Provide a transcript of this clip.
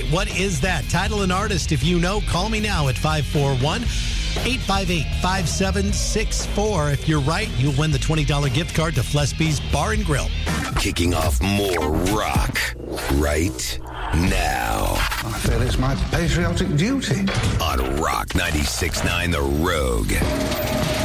What is that? Title and artist, if you know, call me now at 541-858-5764. If you're right, you'll win the $20 gift card to Flesby's Bar and Grill. Kicking off more rock right now. I feel it's my patriotic duty. On Rock 96.9 The Rogue.